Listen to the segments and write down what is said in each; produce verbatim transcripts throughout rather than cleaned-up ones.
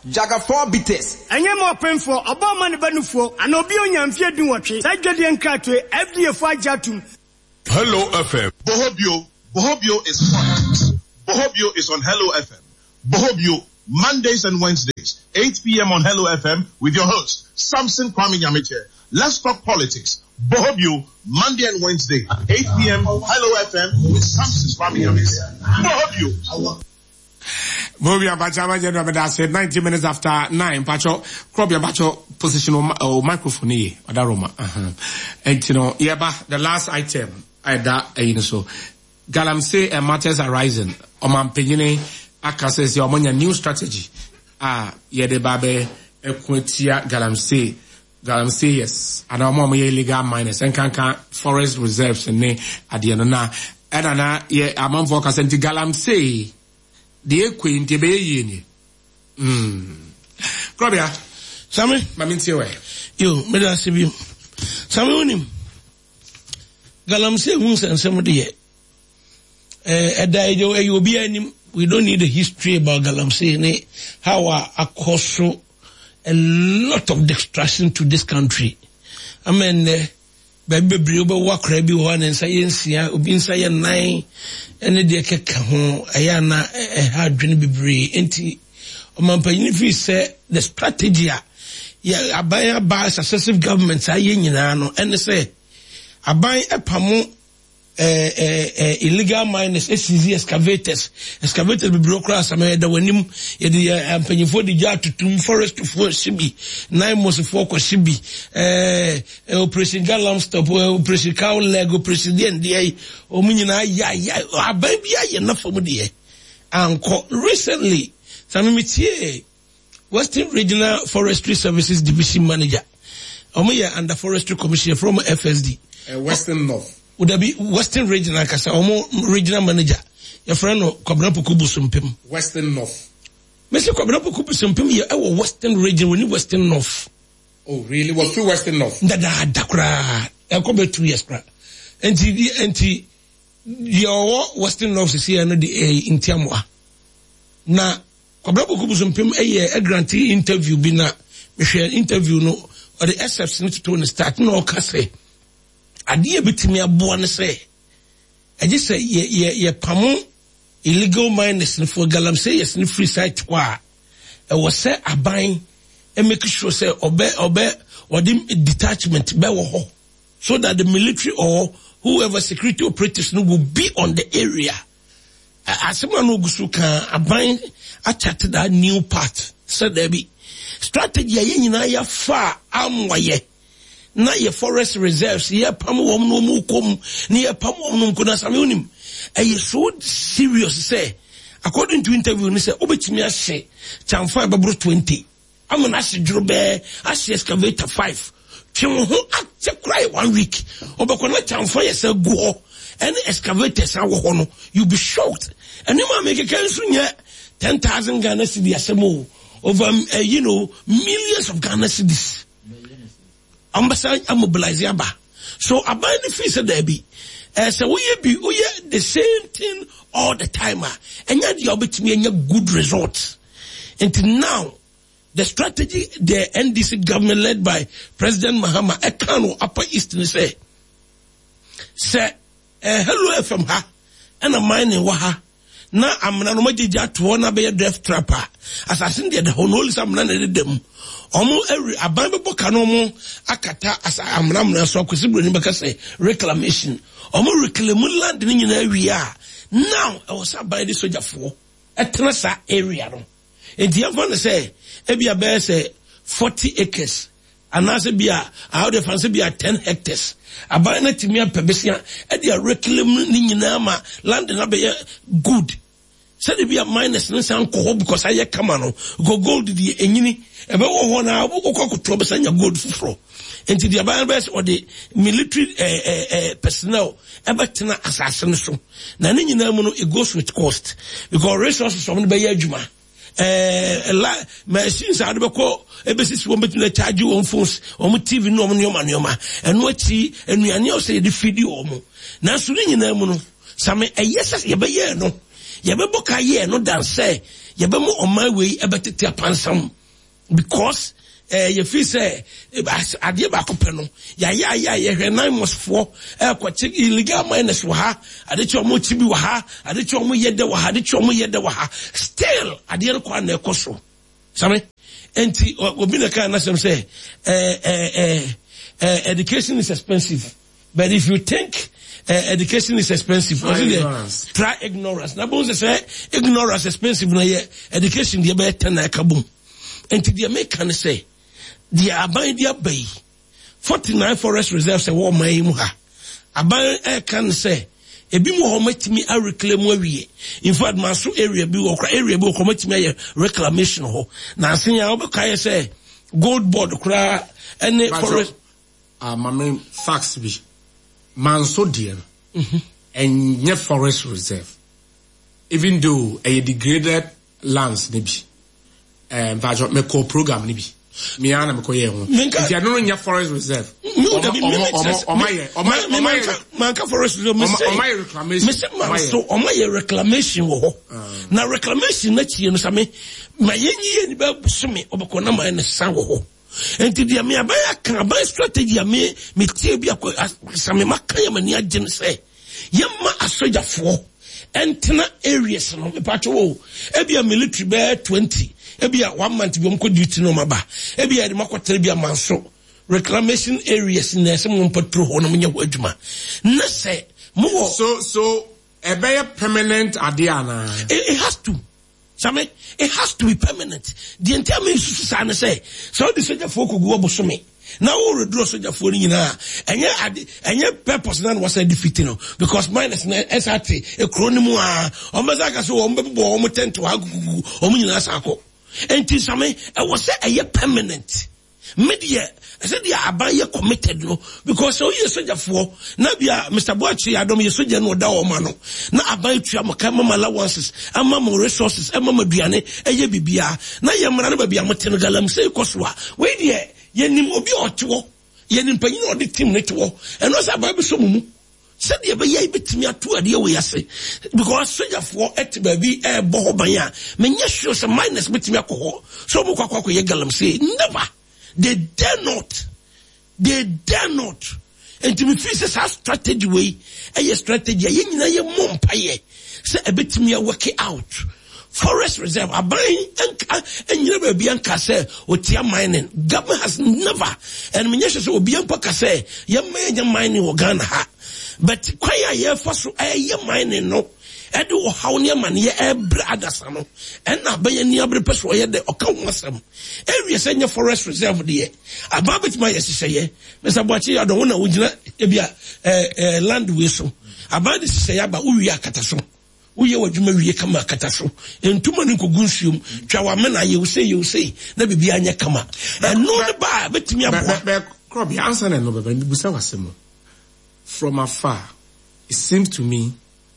Jaga four bitters. Anya mo penfo oba ma ne banufo ana obi onyamfie din wotwe sa dwede nkatwe F D A fo ajatum. Hello F M. Bohobio, Bohobio is fun. Bohobio is on Hello F M. Bohobio, Mondays and Wednesdays, eight p.m. on Hello F M with your host, Samson Kwame Nyamiche. Let's talk politics. Bohobio, Monday and Wednesday, eight p.m. Hello F M with Samson Kwame Nyamiche. Bohobio. Bohobio Abacha Major said ninety minutes after nine. Pacho, Krobia Bacho position or microphone here, Adaroma. Uh-huh. And you know, Yaba, the last item, I that, you know, so Galamsey and matters are rising. Oman Pejine, Aka says, your money new strategy. Ah, Yede Babe, Equatia, Galamsey. Galamsey, yes. And our mom, illegal miners, and can forest reserves and ne at the end na. And ana, ye, among focus and Galamsey. The queen to be yini. Hmm. Krobia, Sammy, Mamintiwe. You, Meda Sibu. Sammy Unim. Galamsey won't send somebody yet. Eh, Adayo, you will be any. We don't need a history about Galamsey, how a cause a lot of destruction to this country. I mean, uh, baby, Bruba walk Rabbi one and science, ya, Ubin Saya nine, and the dear Kakaho, Ayana, a hard dream be brave, anti. Omampanifi say the strategy, ya, Abaya by successive governments, I yin, and they say, Abaya a pamo. Uh, uh, uh, illegal miners, S C Z excavators, excavators be bureaucrats, I mean, the when him, the uh, penny for the jar to tum forest to four shibi, nine months for shibi, uh, Operation Galam stop, Operation Cow leg, President, the Omina, ya, ya, a baby, enough for me, and recently, some Western Regional Forestry Services Division Manager, Omiya and the Forestry Commissioner from F S D, uh, Western North. Would there be Western Regional Kasa or more regional manager? Your friend or Kobrapo Kubusumpim. Western North. Mister Kobrapo Kubusumpim, you our Western region, when you Western North. Oh, really? Well, through Western North. Dada Dakra. I'll come back two years. And the, and the, your Western North is here in the in Tiamwa. Now, Kobrapo Kubusumpim, a grantee interview, bina, Michelle interview, no, or the S Fs need to start, no, Kase. Adia bitimi aboa ne say I just say ye ye ye pamo illegal miners for Galamsey yes ni free site kwa e was say aban e make sure say obe obe or the detachment be wo ho so that the military or whoever security operatives no will be on the area asema no gusu kan aban achat that new part so there be strategy ye nyina ya fa amwaye na ye forest reserves ye pam wom no mu kom na ye pam wom no nkona same onim e so serious say according to interview ni say obetimi ahye chamfa babro twenty amuna ahye dwrobe ahye excavator five twem ho ate cry one week obekona chamfa ye say go any excavators awo ho no you be shocked and you make kensu nya ten thousand Ghana cedi asemo over uh, you know millions of Ghana cedis. Ambassador mobilize yaba. So about the fees there be. Uh, so we be we the same thing all the time. And yet you bet me any good results. Until now, the strategy the N D C government led by President Mahama Ekano Upper Eastern say say uh, hello F M ha and a mining waha. Na amna no magija to na be death trapper. Assassin the honoli sam na dem. Omo every abambo kanomo akata as amna amna so kwesibro ni beka say reclamation. Omo reclaim land ni nyina wi now I was by the soldier for etrasa area no. Enti am say e bia be say forty acres. Anase bia how the fancy bia ten hectares. Abana na timia pebesia e dia reclaim ni nyina ma land na be good. Said it be a minus no sound ko because I come on go gold the enyini ebe wo ho na wo ko trouble sanya gold fufro enti the abandoners or the military eh eh eh personnel ebe tena assassin so na ne nyina mu no it goes with cost because resources from the be adwuma eh la machines ade be ko ebe sisi wo betu na charge on phones on T V no on nyoma nyoma eno achi enuane o say the feed o mo na so ne nyina mu no same eh yes ye be ye no ye be boka ye no dan say yɛbɛmo ɔman wei ɛbɛtete apansam because eh you feel say adeɛ ba kopɛ no ya ya ya yɛhwɛ nine mosfoɔ ɛkɔkye illegal miners wɔ ha ade kye ɔmo kyi bi wɔ ha ade kye ɔmo yɛdɛ wɔ ha ade kye ɔmo yɛdɛ wɔ ha still adeɛ no kɔ na ɛkɔ so same enti obi na kan na sɛm sɛ eh eh eh education is expensive but if you think uh, education is expensive try ignorance try ignorance na bon say ignorance expensive na yɛ education deɛ bɛ ten na kabum enti deɛ make can say the aban dia bay forty-nine forest reserves e wo man mu ha aban e kan say ebi mo ho matimi a reclaim awie in fact maso area bi wo kra area bi wo matimi aye reclamation ho na asen ya obeka say gold board kra any forest ah uh, my facts bi manso dear mhm and nye forest reserve even though a degraded lands ne bi um ba me co program ne bi me ana me koye ho nti ano no nya forest reserve omaye omaye manka forest reserve me say omaye reclamation me say so omaye reclamation wo ho na reclamation na chie no same ma yenyi ni ba busumi obeko na ma na san wo ho enti dia me abaya kan abaya strategy me me tie bi same maka ya mani agye say yemma asojafo entena areas no me pacho wo ebia military be twenty ebia one month bi omko duty no maba ebia de makotere bia manso reclamation areas na se mo patro ho no nya ho adwuma na se mo so so e be permanent ade ana it, it has to same it has to be permanent the entire me susa na say so the soldier folk go obosome na wo redro soldier folk ni na enye enye purpose na was defeat no because minus na S R T e kronimu a o meza ka so o mbebo o mo tent wa gugu o mo nyina sako enti same e was say eye permanent media I said they are aban ye committed no because so you soldier for na bia Mister Boachi adom ye soldier no da o ma no na aban tua maka mama allowances ama mo resources ama mo duane eye bibia na ye mra na ba bia mo ten galam say koswa we de ye nim obi otewo ye nim panyin o de team ne tewo eno say aban bi so mumu said ye be ye bitimi ato ade we yase because soldier for et ba bi e bo ho ban ya me nya sure say minus bitimi akọ so mo kwakwa ko ye galam say never. They dare not. They dare not. And to be faces our strategy way, a strategy, a yen a mom paye. Say a bit me a work it out. Forest reserve, a buying and you never be uncase or tear mining. Government has never. And Minyasha will be uncase, young man, your mining or gun ha. But quite a year for so a year mining no. Edu o hawnia man ye ebre adasano en na ba ye ni abre peso ye de okanwasam area senya forest reserve de ababet ma ye seseye Mister Boachi ya do na wugina ebia eh eh land we so abade seseye aba uwi akataso uye wadwuma wie kama akataso entuma ni kogunsuom twa wa me na ye usey ye usey na bibia anya kama en no ne ba betimi aboa be crop ya answer na no be busa wasemo from afar it seems to me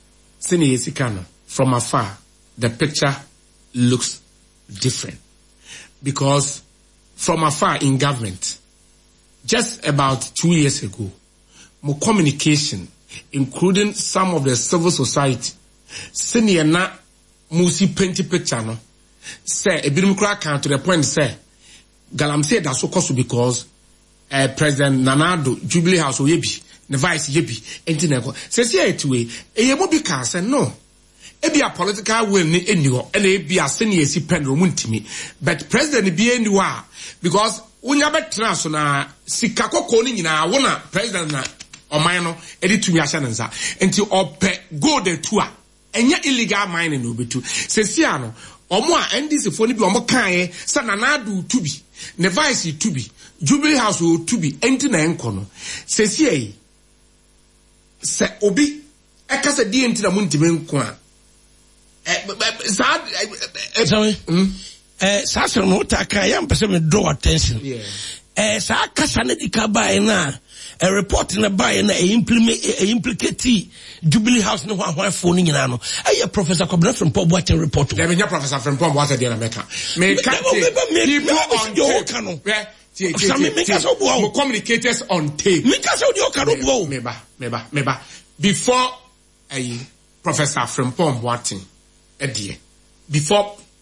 from afar, the picture looks different. Because from afar in government, just about two years ago, more communication, including some of the civil society, senior na musi penti picture no, say, a bit to the point say, Galam said that's so costly because uh, President Nanado, Jubilee House, or Yebi, the vice yebi entinego say say it way e mo bi ka say no e be a political will ni eniho and e be a senior si pendro muntimi but president bi eni wa because unya betra so na sika kokko ni nyina wona president na oman no e di tumi ahya nsa enti ope go the tour enya illegal mining no betu say sia no omo a N D C fo ni bi omo kan e say na na do tubi ne vice tubi Jubilee House o tubi enti na enko no say sia se obi eka se di enti na muntime nko a eh sa eh eh sa so no ta kan ya mpese me draw attention eh sa kasa na dika bae na a report na bae na e implement e implicate Jubilee House no hwa hwa phone nyina no eh Professor Kobna from Paul Boateng report there be Professor from Paul Boateng dey na meka me ka people on tape some me communicators on tape me ka so di o kanu bo me ba me ba me ba before a Professor from Paul Boateng edie before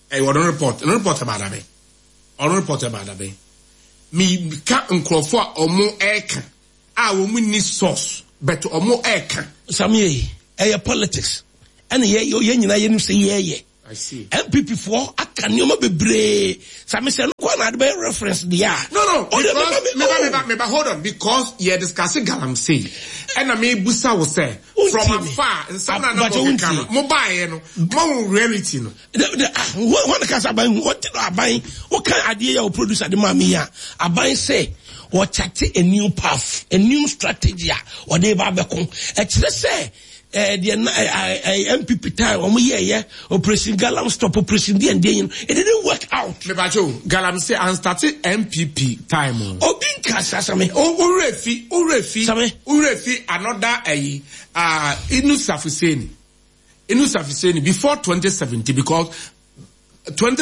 eh we don't report no report about that be or report about that be me ka nkrofo a omo eka a wo mu ni source but omo eka samye eh politics and ye yo ye nyina ye nim say ye ye I see M P P for akanioma bebre same say no kwa na be reference dia no no because me ba me ba hold on because you discussing Galamsey and I me busa will say from afar and some na no camera mo buy no mo reality no one can say aban what aban what can idea your producer the mami ya aban say or chat a new path a new strategy or they ba be kon e kire say eh the M P P time omo ye ye operation Galam stop operation the and it didn't work out me ba jo Galam say and started M P P time obi nkasa same o refi o refi same o refi another eh uh inu safiseni inu safiseni before twenty seventeen because twenty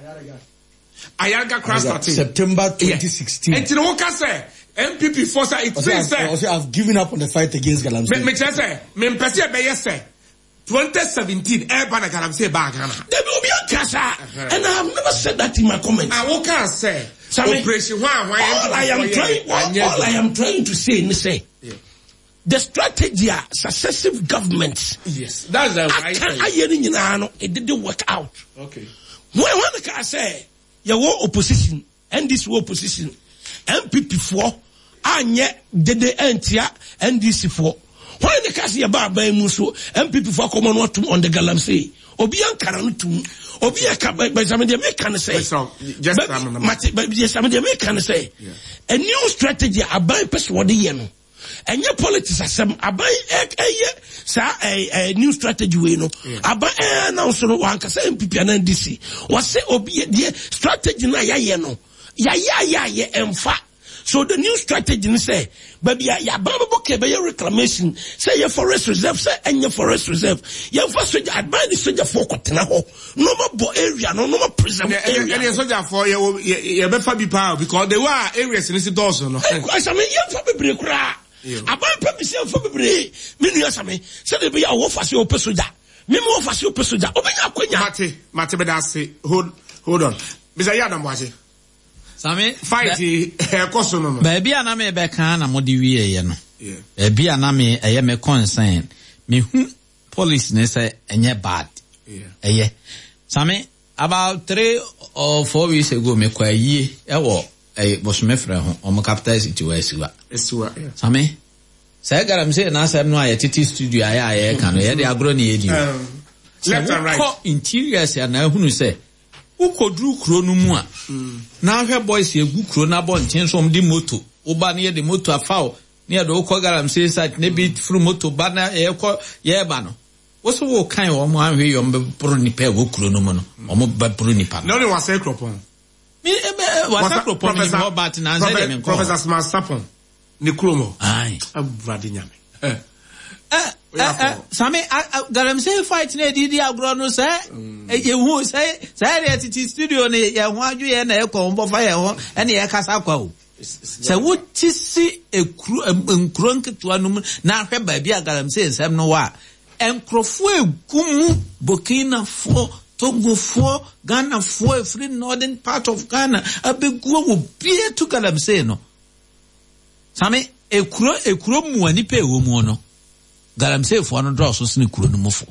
Ayaga crash started September twenty sixteen and you know what I say M P P force it says say I've given up on the fight against Galamsey. Me me say me mpese be yes twenty seventeen e ba na Galamsey ba Ghana. There will be a kasa and I have never said that in my comments. I what can say operation one one all I am trying all, all I am trying to say is say yeah. The strategy are successive governments. Yes, that's the right thing. It didn't work out. Okay. When when can say you war opposition and this war opposition M P P four anye dede entia N D C four when the kasi aba ba mu so M P P four come on to on the Galamsey obi ankara no tum obi aka ba some dey make can say just am but yes some dey make can say a new strategy aban person what dey no enye politics asem aban eye sa a new strategy we no aban na so no wan kasa M P P and N D C was say obi dey strategy na ya ye no ya ya ya ya emfa. So the new strategy ni say baby ya ya baba boke be reclamation say your forest reserve say any forest reserve ya first soldier advance the soldier for kotena ho no more bo area no no more preserve area any soldier for you you be fa bi pa because they were areas in this doors no I say me ya fa bebre kura aban pa bi say fa bebre me nu ya say me say they be ya wo fa say o soldier me mo fa say o soldier obenya akwanya mate mate be da say hold hold on bisa ya da mo ase Same fight e koso no no baby ana me be kan na modi wie ye no yeah baby ana me eye me concern me hu police ne say enye bad yeah eye Same about three or four weeks ago me kwa yie e wo eh bosome frɛ ho o mo capital city wa siwa esiwa yeah Same say Galamsey na asem no aye titi studio aye aye kan no ye de agro ne ye di left and right interiors ya na hunu say ukodru kro no mu a na hwe boys egu kro na bonten so mdi moto oba na ye de moto afaw na ye do ko Galamsey site na bi fru moto ba na ye ko ye ba no wo so wo kan wo mo anhwe yo mbe pro ni pe wo kro no mu no o mo ba pro ni pa no no was say kropon mi e wa sa kropon ni ho bat na say dem ko Professor Smart Sapon ni kromo ai abrade nyame eh eh eh Same Galamsey fight na di di agro no say e hu say say reality studio ne ye ho adwo ye na e ko mbo fa ye ho ene ye kasa kwa o say wo tisi ekru enkro nketua no na hwe ba bia Galamsey nsem no wa enkrofo egumu Burkina Faso Togo for Ghana for free northern part of Ghana abegu wo bia to Galamsey no Same ekro ekro mu ani pe wo mu no Galamsey for no draw so sne kuro no mofo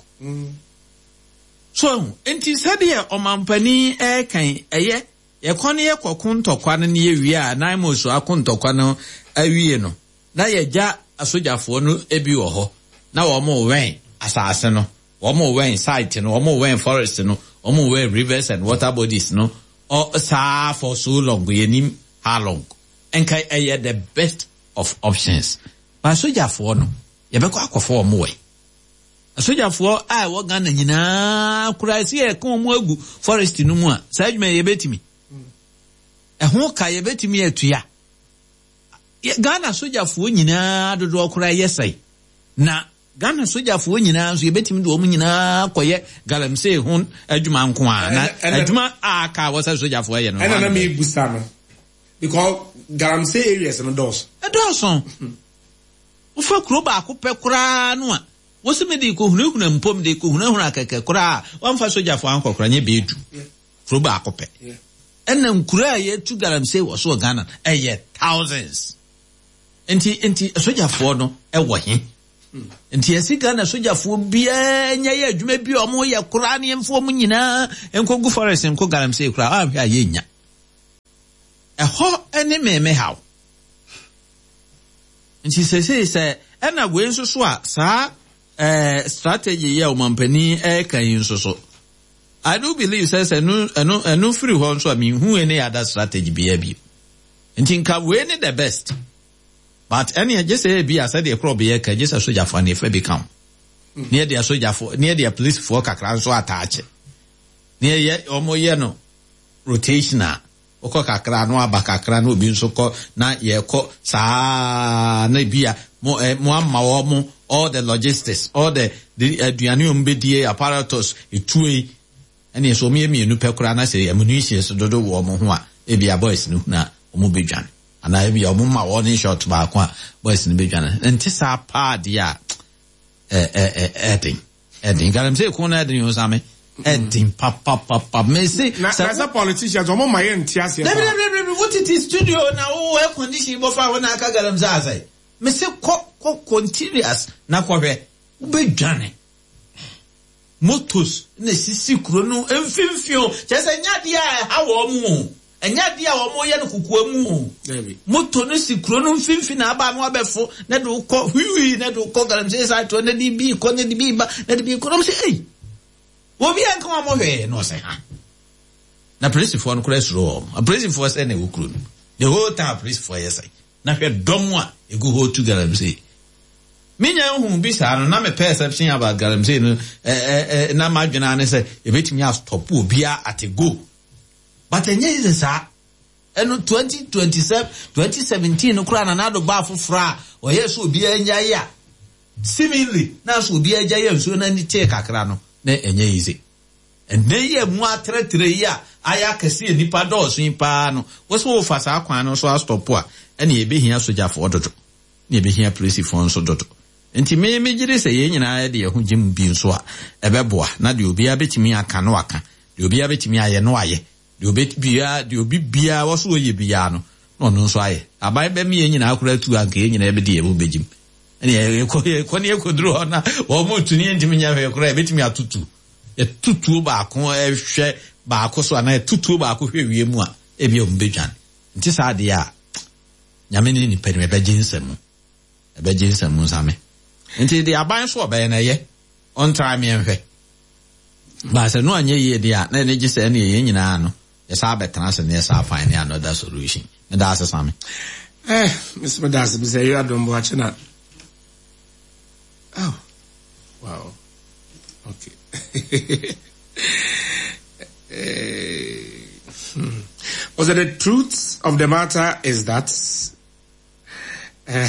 so enti said ye omampani e kan eye ye kon ye kokon tokwa no ye wi a nan mo so akon tokwa no awie no na ye ja asojafo no ebi wo ho na wo mo wen asase no wo mo wen site no wo mo wen forest no wo mo wen rivers and water bodies no o sa for so long ye nim how long enkai eye the best of options ba asojafo no ye be kwa akofo mo we asojafo a wo Ghana nyina kurasi e kon mo agu forest no mu a sa adwuma ye betimi e ho ka ye betimi atua Ghana asojafo nyina dodo okura yesai na Ghana asojafo nyina so ye betimi do mo nyina koye Galamsey ho adwuma nko a na adwuma a ka wo sa asojafo ye no ena na me busa no because Galamsey areas no dos e dos on ufa kuro ba ko pe kura no a wo se me de ko hunahuna mpom de ko hunahuna keke kura wan fa sojafo an kokora nye bedu kuro ba akope ena nkura ye tu galamsey wo so Ghana eye thousands enti enti sojafo no e wo he enti esi Ghana sojafo bia nya ye adwuma bi o mo ye kura ne mfo mu nyina enkogu forest enko galamsey kura ahwe aye nya eho ene meme haw enti se se se ena we nso so a sa eh strategy ye o mampani e kan nso so I do believe says enu enu enu free ho nso I mean who any other strategy be abi enti nka we ne the best but any just say be as the crop be ka just soldier for na fe become near the soldier for near the police for kakra nso attach near ye omo ye no rotational oko kakra no aba kakra no obi nso ko na ye ko sa na bia mo eh, mo amma wo mo all the logistics all the the aduane ombedie apparatus etue ene so me me nu pekura na se ammunition so dodo wo mo ho a e bia boys nu na omo bedwan ana e bia omo ma wo ne shot ba ko a boys nu bedwan enti sa pa dia eh eh eh edin edin galam se ko na edin yo same edin pa pa pa pa me se na sa politicians omo ma ye ntiase what it is studio na o air condition bo fa wona aka galam za sai me se ko ko continuous na ko hwe bedwan motos na sisi kuro no emfimfio chese nyade a ha wo mu enyade a wo mo ye no kokua mu moto no si kuro no mfimfi na aba no abefo na de ko hwiwi na de ko galamsey sai to na di bi ko na di bi ba na di bi ko no se eh wo bi an ko mo hwe no se ha na police for no cross room a police for say na wo kuro no the whole time police for yes na hwe dom a egu ho tu galamsey minya hu bi sa no na me perception about galamsey no eh eh na madwena ne say e betimi a stop obi a atego but enye is sa eno twenty twenty-seven twenty seventeen no kura na na do ba fofra o yeso obi anya ya seemingly na so obi anya ya nso na ni te kakra no na enye ize enne ye mu atretre ya aya kase nipa do so impa no wo so fa sa kwan no so stop a ene e be hia soja for dodo ne be hia police for nso dodo enti me me gire se ye nyina de ye ho gim bi nso a ebeboa na de obi abetimi aka no aka de obi abetimi aye no aye de obi bia de obi bia wo so ye bia no no no nso aye abai be me ye nyina akura tu anka ye nyina be de ye bo begim ene ye ko ye ko ne ko duro na wo mo tuni ntimi nya hwe kura ebetimi atutu ye tutu ba ko ehwe ba ko so na tutu ba ko hwe wie mu a e bia o mbedwan nti sa de a nyame ni ni pere me be ginsem e be ginsem mu same nti de aban so obaye na ye on time enhwe ba se no anye ye dia na ne gise na ye nyina no ye sa betana se ne sa find another solution and that's the same eh Mister Madasa be say you adom bo achina oh wow okay uh, hmm. Was it the truth of the matter is that uh,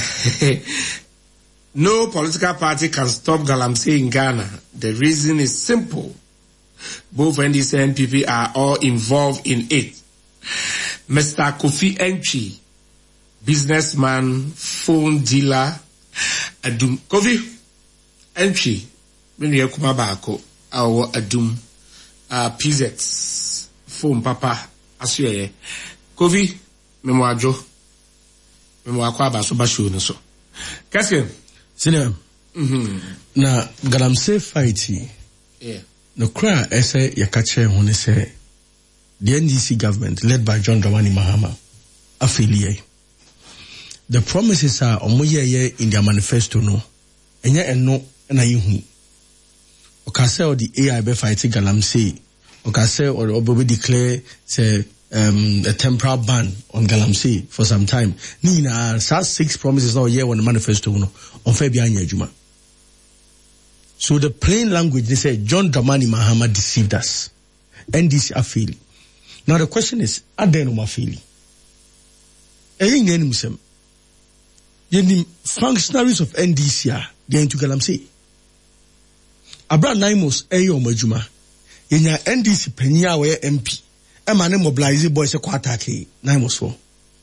no political party can stop galamsey in Ghana. The reason is simple. Both N D C and N P P are all involved in it. Mister Kofi Entry, businessman, phone dealer, Adum. Kofi Entry, when you come back, our Adum, uh, P Z, phone papa, asye. Kofi, memoajo, memoakwa ba so ba show no so. Kasken. Sinem. Mhm. Na galamsey fight. Yeah. No cry ese yakache hone say the N D C government led by John Dramani Mahama affiliate. The promises are omoye in their manifesto no. Enye eno na yihu. Okase o the A I be fighting galamsey. Okase or obo declare say um a temporary ban on galamsey for some time. Ni na six promises now here on the manifesto no. On Fabian Yajuma. So the plain language, they say John Dramani Mahama deceived us. N D C affili. Now the question is, are there no affili? Eyin eni musem. Yenim functionaries of N D C are they into galamsey. Abra Naimos eyo majuma. Yenya N D C penya we M P. Ema ne mobilize boys e kwa attack Naimos for.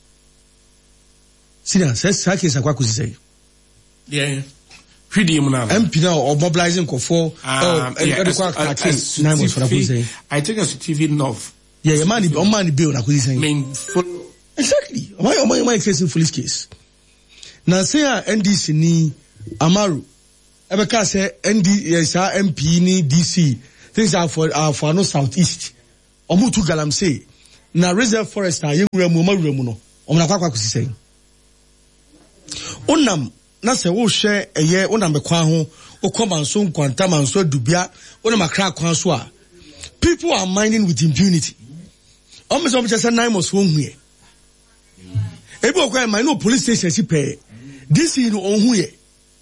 Sidan says sake sakwa kusi say. Yeah. M P now or mobilizing for four. I think as a T V North Yeah, your money, your money bill, like we saying. Mean full. Exactly. Why am I, am I facing police case? Now say N D C ni Amaru. Ebeka say N D yes M P ni D C. Things are for are for no southeast. Omu to Galamsey. Na reserve forest na yenwura mu ma wura mu no. Omu na kwakwa kusi say. Onam na se wo hwe eye onam bekwa ho okomanso nkwanta manso adubia onam akra kwan so a people are mining with impunity. Omu so just nine months won here. Ebi okwa mine no police station si pay. This is no onhu ye.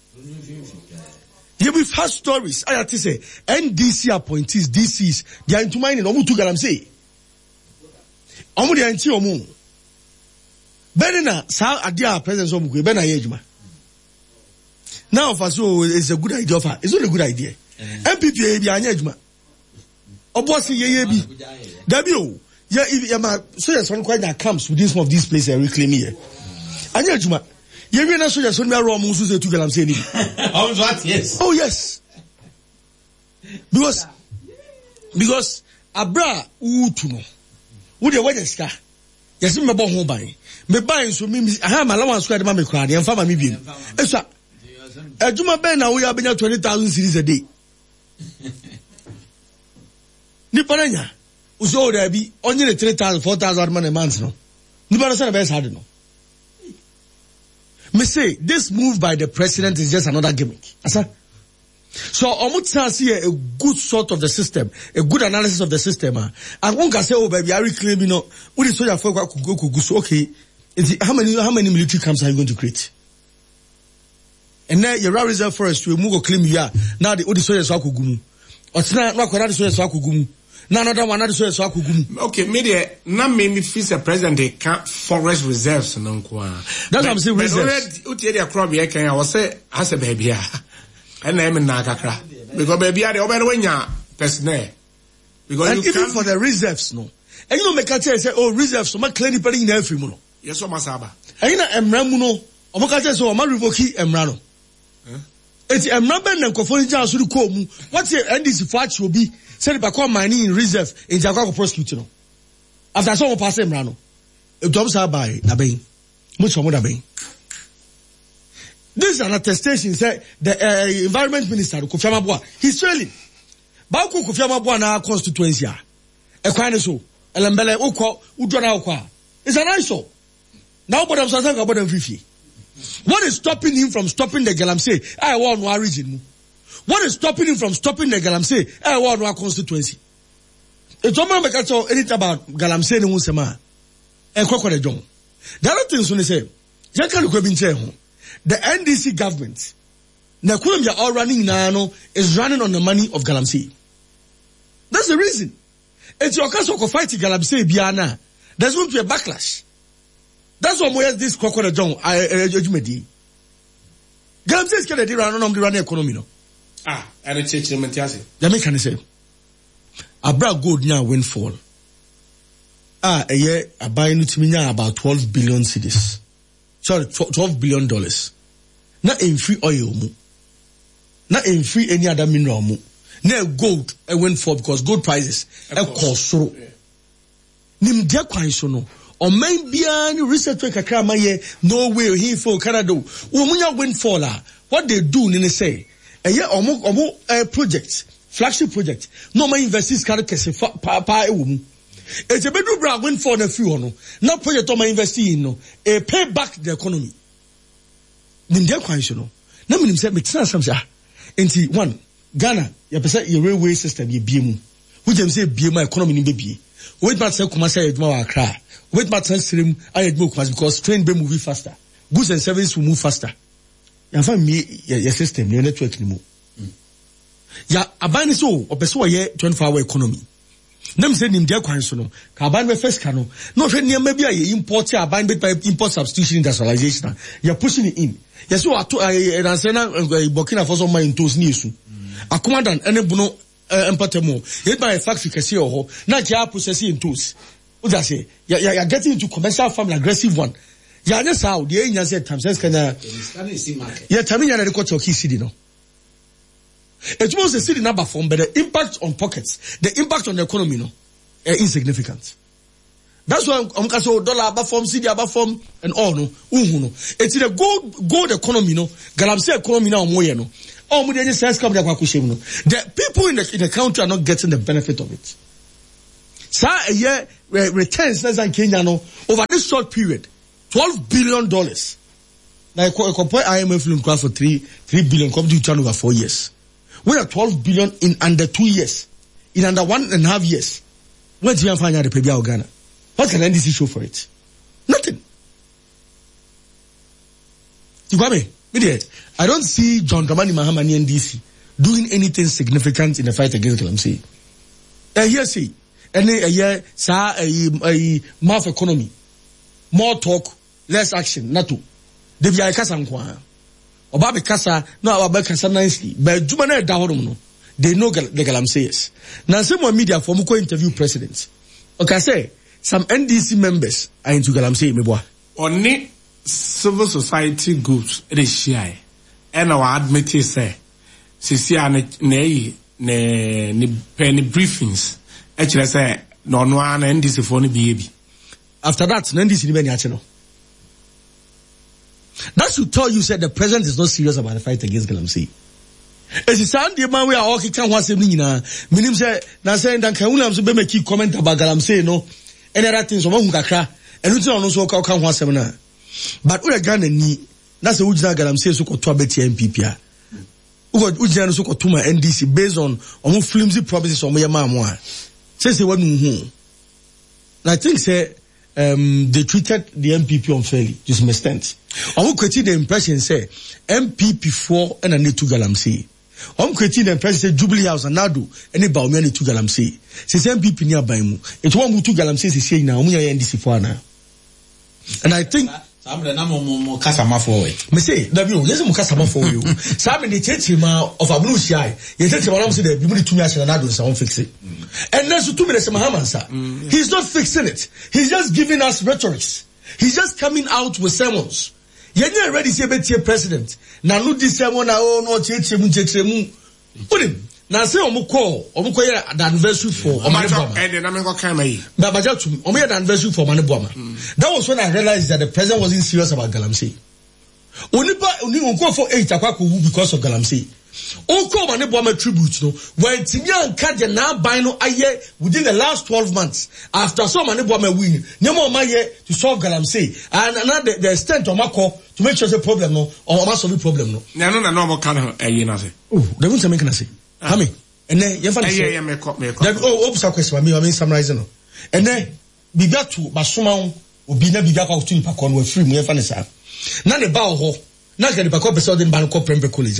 You will have stories. I have to say N D C appointees, D Cs, they are into mining. Omu to Galamsey. Omu they are into omu. Benina sa adia presence omu kwe bena yejuma. Now for so it's a good idea for. It's not a good idea. M P P bi anya ejuma. Obosi ye ye bi. Dabi o. Yeah, if you ma so yes one quite that comes within some of these places reclaim here. Anya ejuma. You mean so just when we are wrong, Musu say to Galamsey ni. Oh what? Yes. Oh yes. Because because abra utu no. Wo de we ska. Yes me bo ho ban. Me ban so me aha ma lawan so de ma me kra de emfa ma me biem. Esa. Ejuma ben na wo ya benya twenty thousand cedis a day. Ni paranya. Uzo de bi onye three thousand four thousand man a month no. Ni ba say na be sad no. Me say this move by the president is just another gimmick. Asa. So Omutsa see a good sort of the system, a good analysis of the system. Uh, and one can say, oh baby, I reclaim, you know, what is soldier for could go could go so okay. Is it, how many how many military camps are you going to create? And then your reserve forest will move claim you are now the only soldiers could go. Or not not quite soldiers could go. Now another one another soldiers could go. Okay, media now maybe fees the president they can't forest reserves no kwa. That's what I'm saying. Reserves. Already, uti crop here can I was say as a baby. And I'm in Nakakra. Because baby, I over when ya personnel. Because and even for the reserves, no. And you know, make a say, oh, reserves, so my claim in every mono. Yes, so Masaba. And you know, Emramuno, or Makaja, so my revoke Emrano. It's Emraban and Kofonija Sudukomu. What's your end is fat will be said by call mining in reserve in Jagago prosecutor. After someone pass Emrano, if Doms are by Nabain, much more Nabain. This is an attestation, say, the uh, environment minister, Kofi Amabwa, he's trailing. Bauku Kofi Amabwa na constituency. Ekwane so, elembele ukwa, udwana ukwa. It's an eyesore. Now, but I'm saying about them fifty. What is stopping him from stopping the Galamsey? I want one region. What is stopping him from stopping the Galamsey? I want one constituency. It's almost like I saw anything about Galamsey and Unsema. And Kokore John. The other thing, so they say, Janka Lukobinche. The N D C government, na Colombia all running now, is running on the money of Galamsey. That's the reason. It's your case of fighting Galamsey Biana. There's going to be a backlash. That's why we have this Crocodile John, I judgment. Galamsey is going to run on the running economy. No? Ah, and it's a chimentiasi. The American say, Abra gold now windfall. Ah, a year, a buying to about twelve billion cedis. Sorry, twelve billion dollars. Not in free oil mu. Not in free any other mineral mu. Now gold, I went for because gold prices, I cost so. Nim dia kwan so no. O man bia ni research kakra ma ye no way he for Canada. O munya win fall la. What they do ni say. E ye omo omo project, flagship project. No man investors carry kese pa pa e wo mu. It's a bedroom bra win for the few no. Now project on my investing in no. A pay back the economy. Nindia kwanso no. Na minim say metina sam say. Enti one Ghana, ya pesa your railway system ye biemu. Who dem say biemu economy ni be. Wait but say kuma say eduma wa kra. Wait but say stream ayedmo kuma because train be move faster. Goods and services will move faster. Ya fa me your system, your network ni mo. Ya abani so opeso ye twenty-four hour economy. Nem say nim dia kwan so no ka aban be first ka no no hwe niam bia ye import aban be import substitution industrialization you pushing it in yes so ato and say na Burkina Faso man into ni esu akoma dan ene buno empatemo it by factory kese ho na ja processing into what I say you are getting into commercial farm aggressive one ya nya sao de nya say times sense kana ya taminya na record talk city no. It was the city number form, but the impact on pockets, the impact on the economy, no. uh, insignificant. That's why I'm going to dollar above form, C D above form, and all no. Uhu no. It's the gold gold economy no. Galamsey economy now more no. Oh, we didn't say come there kwa kushim no. The people in the in the country are not getting the benefit of it. Sa a year returns less than Kenya no over this short period, twelve billion dollars. Now I compare I M F loan for three three billion. Come to turn over four years. We are twelve billion in under two years, in under one and a half years. When do you find out the Pebia of Ghana? What can N D C show for it? Nothing. I don't see John Dramani Mahama and N D C doing anything significant in the fight against Galamsey. I hear say, and a year, sa a mouth economy, more talk, less action. Not to. They be a kasa nkwa. Oba be kasa, no oba kasa nicely. But Jumana daworum no. They know the Galamseyers. Now some more media for muko interview presidents. Okay, say. Some N D C members are into Galamsey meboa. Only civil society groups they share. And our admit say, Sisia ne ne ne penny briefings. Actually say no no an N D C for any baby. After that, N D C ni be no. That should tell you said the president is not serious about the fight against Galamsey. As a Sunday man we are all can was ni na. Minim say na say dan kan unam so be make comment about Galamsey no. And other things on kakra and you know so ka ho asem na but we Ghana ni na se ujina Galamsey so ko to abeti M P P a ugo ujina so ko to ma N D C based on on flimsy promises on yema mo a say say wanu hu. I think say um they treated the M P P unfairly to some extent. On create the impression say M P P four and an to Galamsey. I'm creating the impression say Jubilee House and Nadu any ba omi to Galamsey. Say M P P ni aban mu. It one mu to Galamsey say na omi N D C for na. And I think some the na mo mo kasama for we. Me say that you yes mo kasama for you. Some the church ma of Abulu Shai. You church ma say the people to me as Nadu say won fix it. And then so to me the Mahaman sir. He's not fixing it. He's just giving us rhetorics. He's just coming out with sermons. You're ready to be president. Now, no, this one, oh, no, church, put him. Now, say, Omu call, Omu call the anniversary for Omaniboma. And then I'm going to come here. But, but, Omu had the anniversary for Omaniboma. That was when I realized that the president wasn't serious about Galamsey. Only, only, go for eight, because of Galamsey. Onko Omaniboma tribute, no, where Tinya and Kaja now buy no aye within the last twelve months after some Omaniboma win, Nemo Maye to solve Galamsey and another the extent of Mako to make sure the problem no or must solve the problem no. No, no, no, no, can I say? Oh, they won't make say. Hami, and then you find say, oh, oops, a question. I mean, summarizing no, and then be got to Basuma or be never got out to Pakon with free me. Fanisa. None the bow ho, not get the Bako episode in Banco Prembe College.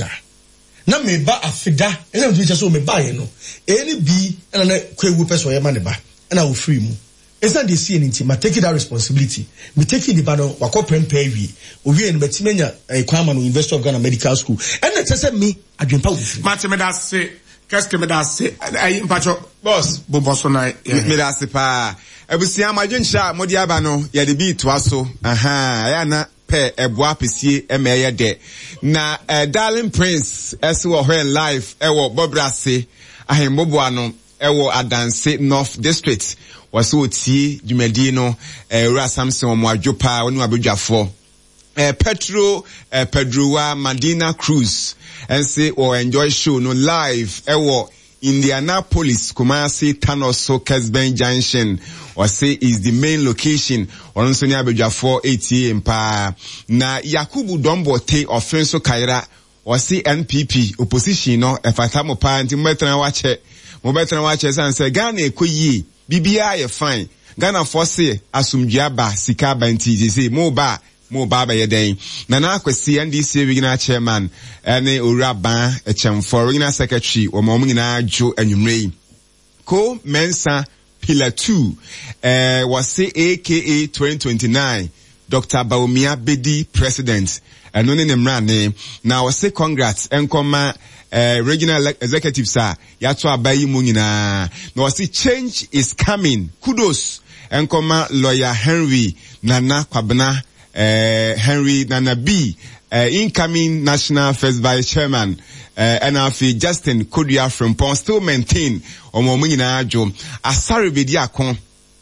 Na me ba afida ene mtu che so me ba ye no eni bi na na kwewu person ye ma ne ba na wo free mu esa de see enti ma take that responsibility me take the ba no wakọ prempa wi owi en betimenya ekwama no University of Ghana Medical School ene che se me adwempa wo free ma che me da se qu'est-ce que me da se ai mpacho boss bo boss na me da se pa abusia ma dwensha modi aba no ye de bi to aso aha ya na pe eboa pesie emeye de na uh, Darling Prince ese wo here live ewo Bobrase ahembobo ano ewo Adanse North District wase otie dwumadi no Ewura Samson omwadwopa wonu abedwafo eh Petro eh, Pedrowa Madina Cruz ense o enjoy show no live ewo Indianapolis Kumasi Tanoso Kesben Junction or say is the main location or on Sonia Bejafo eighty mpa na Yakubu Dombote or Frenso Kaira or say N P P opposition no if I tamo pa anti metra wache mo betra wache san say Ghana ekoyi bibia ye fine Ghana for say asumdua ba sika ba nti say mo ba mo baba yeden na na kwesi N D C regional chairman ene Owuraban Echemfo regional secretary o mo nyina jo anwumrei ko mensa pillar two eh was say aka twenty twenty-nine Doctor Baumia Bedi president eno ne mrane na was say congrats enkoma eh regional executive sir yato abayi mu nyina na was say change is coming kudos enkoma lawyer Henry Nana Kwabena uh, Henry Nana B, uh, incoming National First Vice Chairman, uh, and afi Justin Kodia from Pon still maintain omo nyina adwo asare bedi akon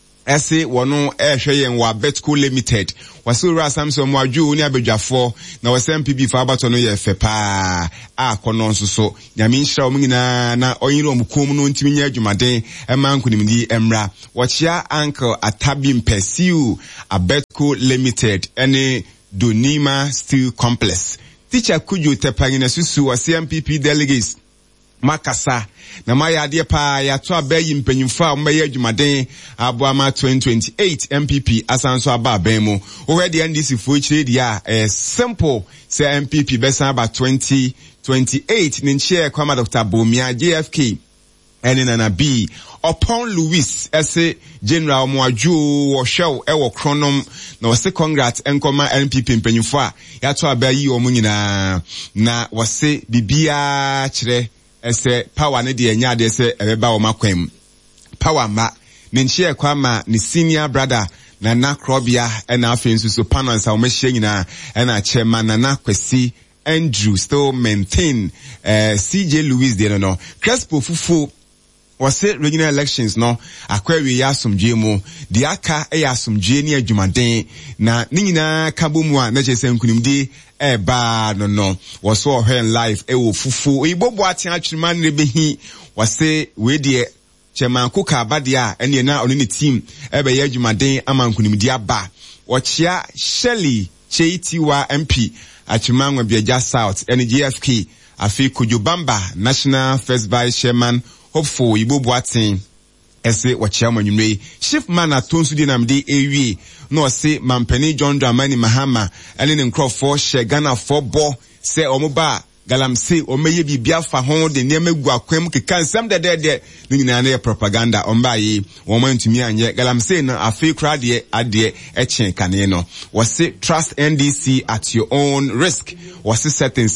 ese wono ehwe yen wa Betco Limited wasura Samson Mwadwu ni abedwafo na wase M P B fa abato no ye fe pa akono nso so nyame nhira omo nyina na oyire omukom no ntimi nya adwumaden ema nkunimdi emra wachia Uncle Atabi Mpesiu a Betco Limited ene Donima Steel Complex. Teacher Kujo Tepangina Susu was C M P P delegates. Makasa. Na maya adia pa ya toa beyi mpenyimfa umeye jumaden abuama twenty twenty-eight M P P asanso aba bemo. Already N D C fuichiri dia eh, simple se M P P besa aba twenty twenty-eight ninchie kwa Doctor Bomia J F K. Eni Nana B. Upon Louis ese General Mwadwu wo show ewo kronom na wase congrats enkoma N P P mpenyimfa ya to abayi omu nyina na wase bibia kire ese power ne de nya de ese ebeba wo makwam power ma ne nchie kwa ma ni senior brother na na Krobia ena afi nsusu panels a wo mehye nyina ena chairman na na Kwesi Andrew still maintain uh, C J Louis de no Crespo Fufu wase regional elections no akwawi ya asomdwe mu de aka e ya asomdwe ne adwumaden na ni nyina kabomu a na chese nkunimdi e ba no no waso ohwe live e wo fufu ibobo atia atwirima ne behi wase we de chairman kuka abade a ene na oni ne team e be ya adwumaden ama nkunimdi aba wochia Shelley Cheitiwa M P atwirima nwa biaja South ene J F K afi Kujubamba National First Vice Chairman hopeful Igbo Boatin ese wachia manyumre chief man atonsu di namde ewie no se mampeni John Dramani Mahama ene ne nkrofo hye Ghana for bo se omoba galamse omeye bibia fa ho de niam gu akwam keka nsem de de de nyina na propaganda omba yi won ntumi anye galamse na afi kra de ade echen kane no wase trust N D C at your own risk wase settings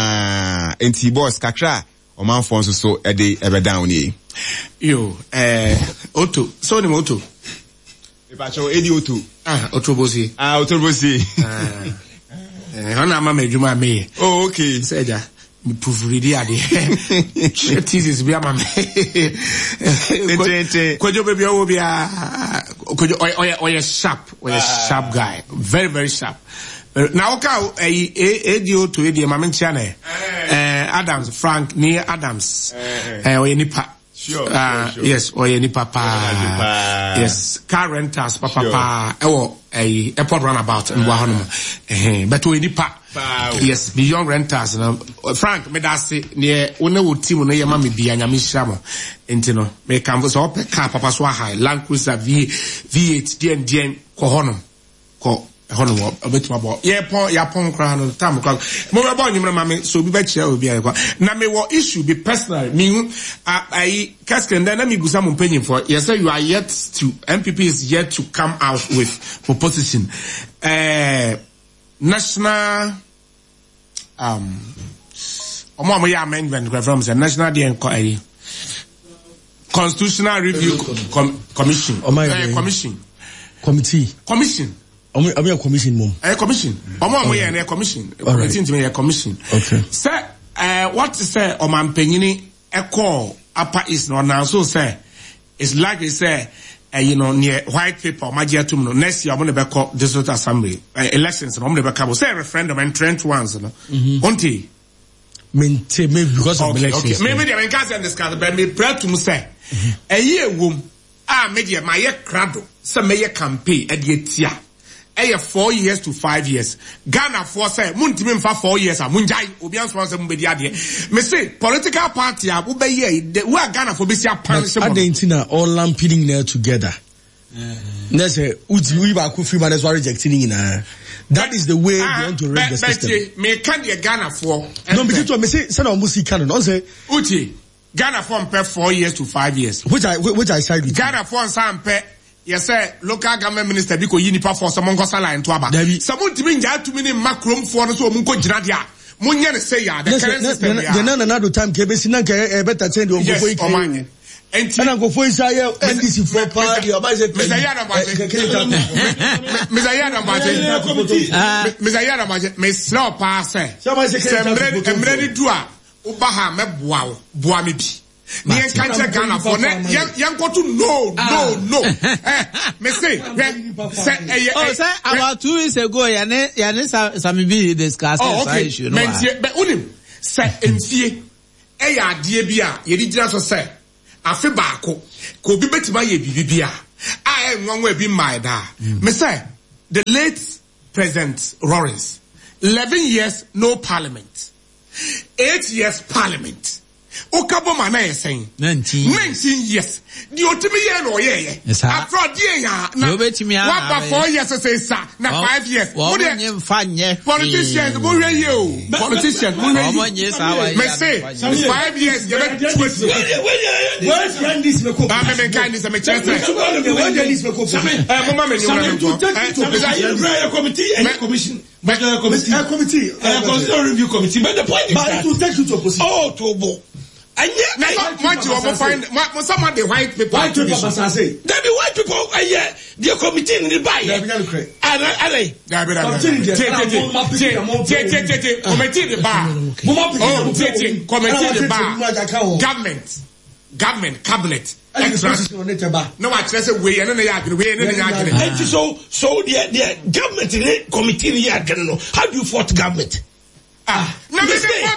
nkwa enti boss kakra Oman Fonso so ede ebe down ye. Yo, eh, Otto. So ni Otto. Ipacho edi Otto. Ah, Otto Bosi. Ah, Otto Bosi. Ah. Eh, hana mama ejuma me. Oh, okay. Seja. Mi pufuridi ade. Thesis bi ama me. Kojo baby o bi a kojo oye oye sharp, oye sharp guy. Very very sharp. Now, okay, Edio to Edio, Mamma Chane, Adams, Frank, near Adams, or any pa. Sure, uh, sure. Yes, or any papa. Yes, car renters, papa, or a airport runabout in Wahanum. But to any pa. Yes, beyond renters. Frank, me that's it near one would team near Mammy be and Yamishamo. Intino, make canvas up a car, Papa Swahai, Land Cruiser V V8, D N D N, Kohonum. Ko. Hono obetuma bo ye pon ya pon kra no tam kra mo be bo nyimra mame so bi be kire obi a kwa na me wo issue be personal me ai kasken na me gusa mo panyin for you say you are yet to M P P is yet to come out with proposition eh national um omo mo ya amendment from the national D N Co constitutional review com, commission uh, commission committee commission I'm a commission mom. A commission. Omo omo ye na commission. Committee to me a commission. Okay. Sir, uh, what is say Oman Penyini a call upper is not now so say it's like they say uh, you know near white paper magia tumno next year I'm gonna be call district assembly uh, elections I'm gonna be call say referendum and trend ones no. Onti. Maintain maybe because of okay, elections. Okay. Maybe they can't discuss but me pray to say a year womb ah media my crado some may campaign at year eh four years to five years Ghana for say muntimi mfa four years a munjai obi anso anso mbedi ade me say political party a wo be ye we are Ghana for be sia panse mo adentina all lamping there together na say uti we ba ku free man is rejecting na that is the way uh, they want to run the system me can the Ghana for no me to me say say na musi can no say uti Ghana for mpe four years to five years which I which I side with Ghana for some mpe yes sir local government minister bi ko yini pa for some nkosa line to aba some timi nja tumi ni makrom for no so mu ko gina dia munye ne say ya the current system ya na na na do time ke be sinan ke e better change o go And I go for Israel N D C for party or Mister Yana Mister Yana Mister Yana me slow pass eh I'm ready to Ubaha me boa boa me bi me can check Ghana for ne yan go to no no no eh me say say oh say about two weeks ago yane yane Samibi discussed this issue no but unim say enfie e ya ade bia ye di gina so say afi baako ko bi betima ye bibia a enwanwa bi mai da me say the late President Lawrence eleven years no parliament eight years parliament Okabo mana ye saying nineteen years the otimi ye no ye afro die ya na what four years say sa na five years what dey mfanye politicians mo hwe ye o politicians mo hwe ye me say five years you bet twenty where's Randy's me ko ba me kan this me chance where's Randy's me ko eh mama me nyuna me ko eh committee and commission but the committee a committee a constitutional review committee but the point is that to take you to opposition oh to bo and yeah, what you want find some of the white people. White people, say. There be white people. Uh, yeah, the committee in the buy. They be going to create. And I, there be that. Committee in the bar. Oh, committee in the bar. Government, government, cabinet. No, I just say we and they agree. We and they agree. And so, so the the government in the committee in the agree. How do you fought government? Ah, no, I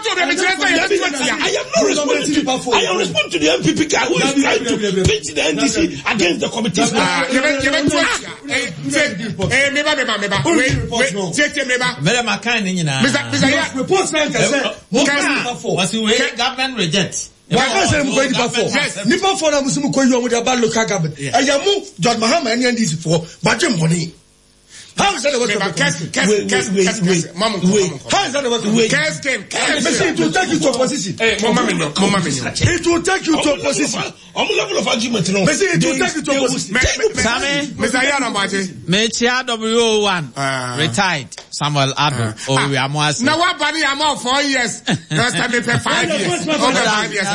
am not responding. I am responding to the M P P guy who is trying to pitch the N D C against the committee. Ah, you you Hey, meba meba meba. Wait, wait. Check meba. Meba makan ni nyina. Mister Mister Report nine percent. Was we government reject. Why can't say nipa four? Yes. Nipa four na musumu ko you with about local government. I am move John Mahama and N D C for budget money. How is that the work of the Mama, how is that the work of the it will take you to opposition. Hey, Mama, Mama, it will take you to opposition. On the level of argument, no. It will take you to opposition. Mister Yana Baji. Mechia W O one retired Samuel Addo. Oh, we are more. Now what body I'm out four years. Last time they pay five years. Over five years.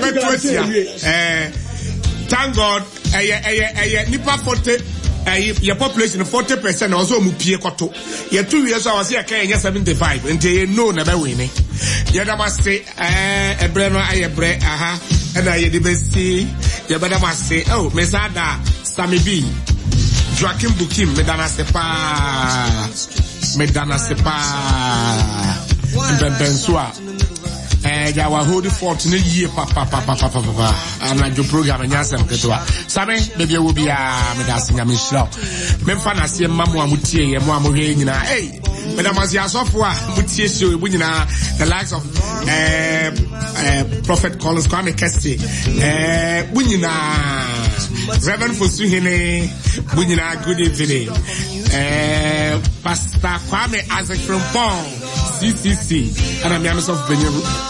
I thank God. Eh, eh, Nipa forty. Your population forty percent also mu pie koto. Your two years I was here Kenya seventy-five and they know never winning. You must say eh ebre no aye bre aha and I the best see you better must say oh Mesada Samibi Joaquin Bukim medana sepa medana sepa Bensua eh ya wa hold fort ne yie papa papa papa papa ana jo program nya asem ketwa sabe baby wo bia me da senya me shira me mfa na se mamu amutie ye mo amohwe nyina eh me da mazi asofo a mutie show ebu nyina the likes of eh eh Prophet Collins Kwame Keste eh bu nyina Reverend Fosuhene bu nyina good evening eh Pastor Kwame Azek from Pong C C C and I'm Yamis of Benjamin